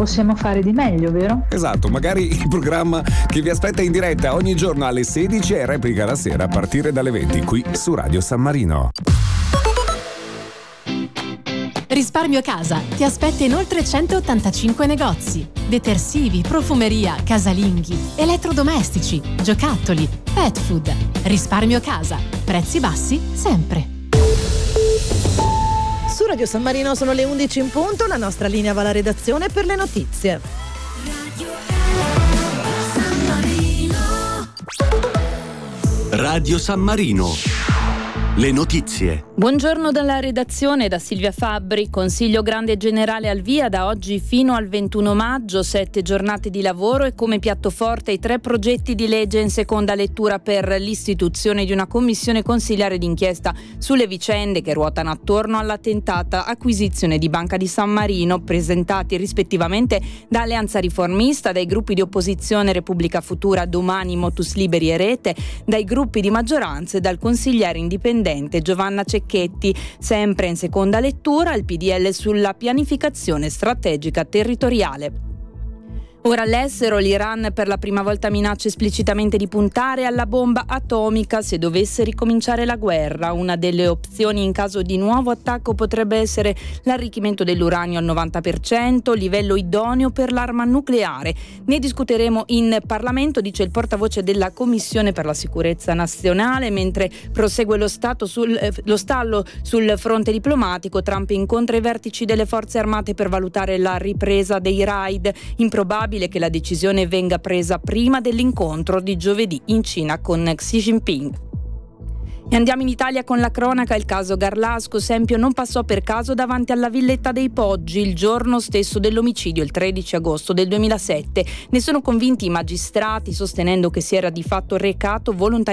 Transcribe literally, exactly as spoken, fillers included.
possiamo fare di meglio, vero? Esatto, magari il programma che vi aspetta in diretta ogni giorno alle sedici e replica la sera a partire dalle venti qui su Radio San Marino. Risparmio Casa ti aspetta in oltre centottantacinque negozi. Detersivi, profumeria, casalinghi, elettrodomestici, giocattoli, pet food. Risparmio Casa. Prezzi bassi sempre. Su Radio San Marino sono le undici in punto, la nostra linea va alla redazione per le notizie. Radio San Marino. Le notizie. Buongiorno dalla redazione, da Silvia Fabbri. Consiglio Grande Generale al via da oggi fino al ventuno maggio, sette giornate di lavoro e come piatto forte i tre progetti di legge in seconda lettura per l'istituzione di una commissione consigliare d'inchiesta sulle vicende che ruotano attorno alla tentata acquisizione di Banca di San Marino, presentati rispettivamente da Alleanza Riformista, dai gruppi di opposizione Repubblica Futura, Domani, Motus Liberi e Rete, dai gruppi di maggioranza e dal consigliere indipendente Giovanna Cecchetti. Sempre in seconda lettura il P D L sulla pianificazione strategica territoriale. Ora all'estero, l'Iran per la prima volta minaccia esplicitamente di puntare alla bomba atomica se dovesse ricominciare la guerra. Una delle opzioni in caso di nuovo attacco potrebbe essere l'arricchimento dell'uranio al novanta per cento, livello idoneo per l'arma nucleare. Ne discuteremo in Parlamento, dice il portavoce della Commissione per la Sicurezza Nazionale. Mentre prosegue lo, stato sul, eh, lo stallo sul fronte diplomatico, Trump incontra i vertici delle forze armate per valutare la ripresa dei raid. Improbabile che la decisione venga presa prima dell'incontro di giovedì in Cina con Xi Jinping. E andiamo in Italia con la cronaca. Il caso Garlasco Sempio non passò per caso davanti alla Villetta dei Poggi il giorno stesso dell'omicidio, il tredici agosto del duemilasette. Ne sono convinti i magistrati, sostenendo che si era di fatto recato volontariamente